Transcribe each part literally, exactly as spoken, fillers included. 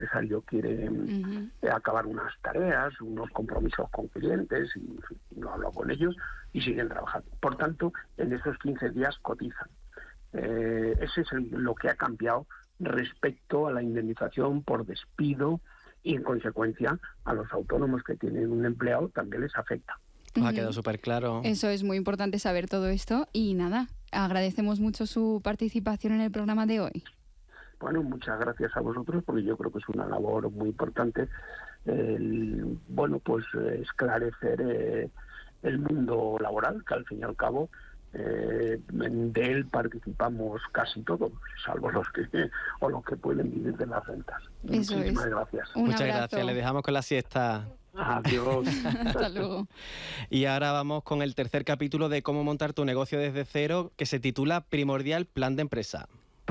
empresario quiere uh-huh. acabar unas tareas, unos compromisos con clientes, y en fin, no hablo con ellos y siguen trabajando. Por tanto, en esos quince días cotizan. Eh, ese es el, lo que ha cambiado respecto a la indemnización por despido, y en consecuencia a los autónomos que tienen un empleado también les afecta. Uh-huh. Ha quedado súper claro. Eso es muy importante saber todo esto, y nada, agradecemos mucho su participación en el programa de hoy. Bueno, muchas gracias a vosotros, porque yo creo que es una labor muy importante el, bueno, pues esclarecer eh, el mundo laboral, que al fin y al cabo eh, de él participamos casi todos, salvo los que o los que pueden vivir de las rentas. Eso Muchísimas es. gracias. Un Muchas abrazo. gracias, le dejamos con la siesta. Adiós. Hasta luego. Y ahora vamos con el tercer capítulo de Cómo montar tu negocio desde cero, que se titula Primordial Plan de Empresa.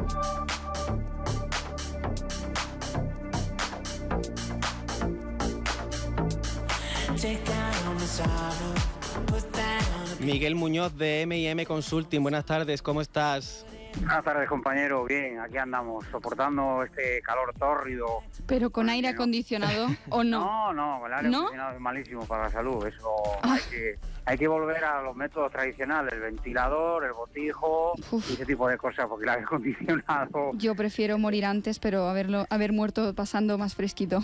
Miguel Muñoz de eme y eme Consulting, buenas tardes, ¿cómo estás? Buenas tardes, compañero. Bien, aquí andamos, soportando este calor tórrido. ¿Pero con aire acondicionado o no? No, no, el aire ¿No? acondicionado es malísimo para la salud. Eso Ah. hay que, hay que volver a los métodos tradicionales, el ventilador, el botijo, Uf. y ese tipo de cosas, porque el aire acondicionado... Yo prefiero morir antes, pero haberlo haber muerto pasando más fresquito.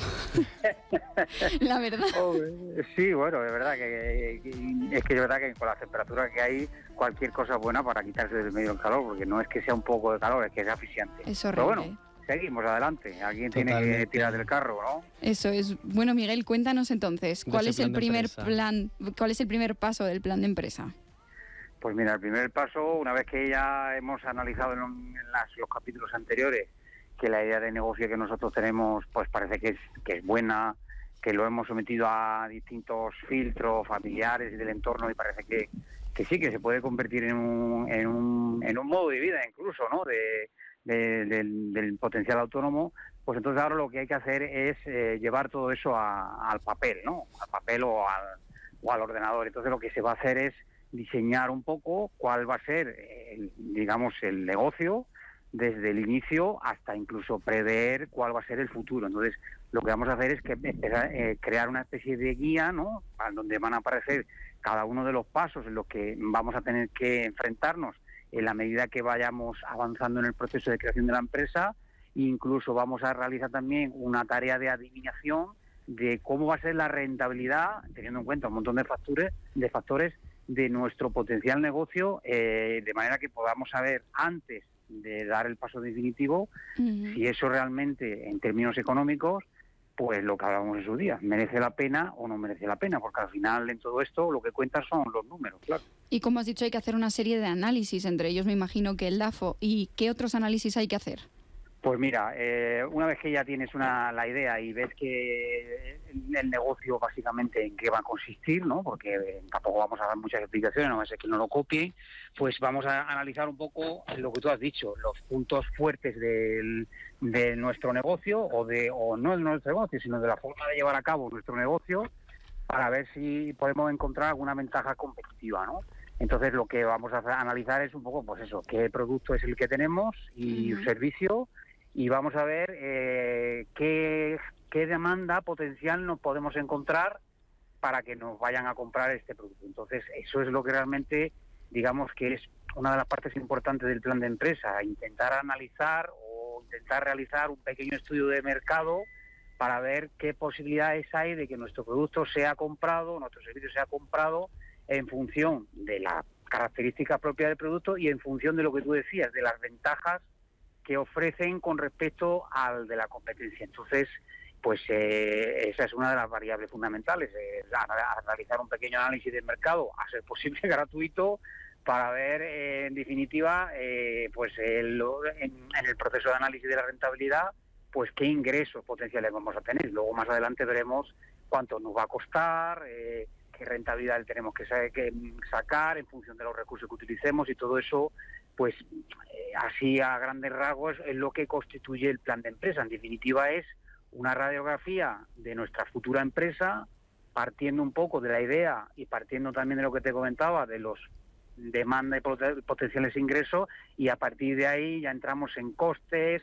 La verdad. Oh, sí, bueno, es verdad que, que es que es verdad que con las temperaturas que hay, cualquier cosa es buena para quitarse del medio del calor, porque no es que sea un poco de calor, es que es asfixiante. Es Pero horrible. bueno, seguimos adelante. Alguien tiene Totalmente. que tirar del carro, ¿no? Eso es. Bueno, Miguel, cuéntanos entonces, De ¿cuál ese es el plan de primer empresa. plan, cuál es el primer paso del plan de empresa? Pues mira, el primer paso, una vez que ya hemos analizado en, en las, los capítulos anteriores que la idea de negocio que nosotros tenemos, pues parece que es, que es buena, que lo hemos sometido a distintos filtros familiares y del entorno, y parece que, que sí, que se puede convertir en un, en un, en un modo de vida incluso, ¿no?, de, de, del, del potencial autónomo. Pues entonces ahora lo que hay que hacer es eh, llevar todo eso a, al papel, ¿no?, al papel o al, o al ordenador. Entonces lo que se va a hacer es diseñar un poco cuál va a ser, el, digamos, el negocio desde el inicio hasta incluso prever cuál va a ser el futuro. Entonces, lo que vamos a hacer es que empezar, eh, crear una especie de guía, ¿no?, donde van a aparecer cada uno de los pasos en los que vamos a tener que enfrentarnos en la medida que vayamos avanzando en el proceso de creación de la empresa. Incluso vamos a realizar también una tarea de adivinación de cómo va a ser la rentabilidad, teniendo en cuenta un montón de factores, de factores de nuestro potencial negocio, eh, de manera que podamos saber antes de dar el paso definitivo Uh-huh. si eso realmente, en términos económicos, pues lo que hablábamos en su día, merece la pena o no merece la pena, porque al final en todo esto lo que cuentan son los números, claro. Y como has dicho, hay que hacer una serie de análisis, entre ellos me imagino que el DAFO. ¿Y qué otros análisis hay que hacer? Pues mira, eh, una vez que ya tienes una, la idea y ves que el negocio básicamente en qué va a consistir, ¿no?, porque eh, tampoco vamos a dar muchas explicaciones, no va a ser que no lo copien, pues vamos a analizar un poco lo que tú has dicho, los puntos fuertes del, de nuestro negocio, o de o no de nuestro negocio, sino de la forma de llevar a cabo nuestro negocio, para ver si podemos encontrar alguna ventaja competitiva, ¿no? Entonces lo que vamos a analizar es un poco, pues eso, qué producto es el que tenemos y Uh-huh. servicio, y vamos a ver eh, qué, qué demanda potencial nos podemos encontrar para que nos vayan a comprar este producto. Entonces, eso es lo que realmente, digamos, que es una de las partes importantes del plan de empresa, intentar analizar o intentar realizar un pequeño estudio de mercado para ver qué posibilidades hay de que nuestro producto sea comprado, nuestro servicio sea comprado en función de las características propias del producto y en función de lo que tú decías, de las ventajas que ofrecen con respecto al de la competencia. Entonces, pues eh, esa es una de las variables fundamentales, eh, realizar un pequeño análisis del mercado, a ser posible gratuito, para ver, eh, en definitiva, eh, pues el, en, en el proceso de análisis de la rentabilidad, pues qué ingresos potenciales vamos a tener. Luego más adelante veremos cuánto nos va a costar, eh, qué rentabilidad tenemos que, sa- que sacar en función de los recursos que utilicemos, y todo eso, pues eh, así a grandes rasgos es lo que constituye el plan de empresa. En definitiva es una radiografía de nuestra futura empresa, partiendo un poco de la idea y partiendo también de lo que te comentaba, de los demanda y pot- potenciales ingresos, y a partir de ahí ya entramos en costes,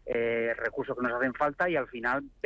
eh, recursos que nos hacen falta y al final